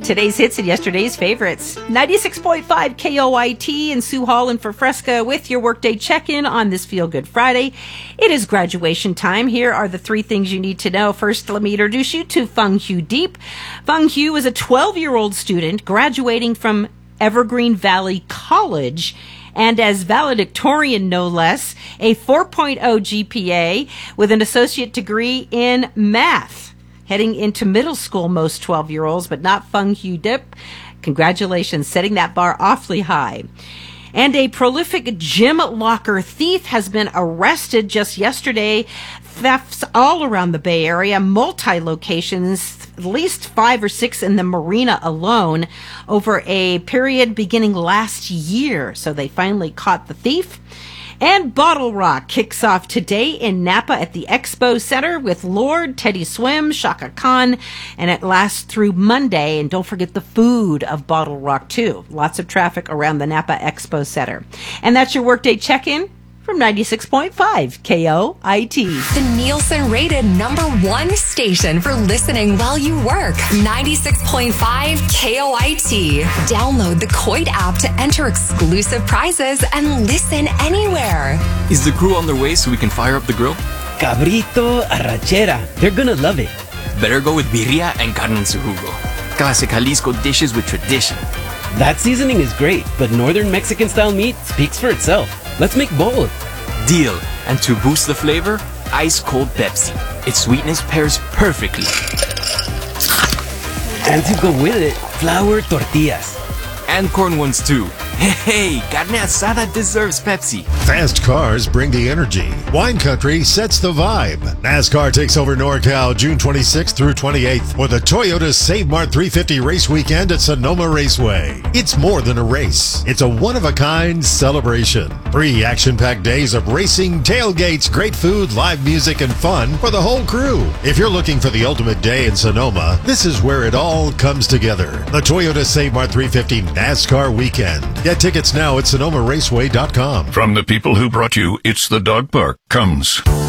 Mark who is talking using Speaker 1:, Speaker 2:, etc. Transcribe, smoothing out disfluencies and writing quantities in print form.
Speaker 1: Today's hits and yesterday's favorites. 96.5 KOIT and Sue Hall in for Fresca with your workday check-in on this Feel Good Friday. It is graduation time. Here are the 3 things you need to know. First, let me introduce you to Feng Hu Deep. Feng Hu is a 12-year-old student graduating from Evergreen Valley College, and as valedictorian, no less, a 4.0 GPA with an associate degree in math. Heading into middle school, most 12-year-olds, but not Feng Hu Dip. Congratulations, setting that bar awfully high. And a prolific gym locker thief has been arrested just yesterday. Thefts all around the Bay Area, multi-locations, at least 5 or 6 in the marina alone over a period beginning last year. So they finally caught the thief. And Bottle Rock kicks off today in Napa at the Expo Center with Lorde, Teddy Swim, Shaka Khan, and it lasts through Monday. And don't forget the food of Bottle Rock, too. Lots of traffic around the Napa Expo Center. And that's your workday check-in from 96.5 KOIT.
Speaker 2: The Nielsen rated #1 station for listening while you work. 96.5 KOIT. Download the Coit app to enter exclusive prizes and listen anywhere.
Speaker 3: Is the crew on their way so we can fire up the grill?
Speaker 4: Cabrito, arrachera. They're gonna love it.
Speaker 3: Better go with birria and carne en su jugo. Classic Jalisco dishes with tradition.
Speaker 4: That seasoning is great, but northern Mexican-style meat speaks for itself. Let's make both.
Speaker 3: Deal. And to boost the flavor, ice-cold Pepsi. Its sweetness pairs perfectly.
Speaker 4: And to go with it, flour tortillas.
Speaker 3: And corn ones too. Hey, carne asada deserves Pepsi.
Speaker 5: Fast cars bring the energy. Wine Country sets the vibe. NASCAR takes over NorCal June 26th through 28th for the Toyota Save Mart 350 race weekend at Sonoma Raceway. It's more than a race. It's a one-of-a-kind celebration. 3 action-packed days of racing, tailgates, great food, live music, and fun for the whole crew. If you're looking for the ultimate day in Sonoma, this is where it all comes together. The Toyota Save Mart 350 NASCAR weekend. Get tickets now at SonomaRaceway.com.
Speaker 6: From the people who brought you It's the Dog Park comes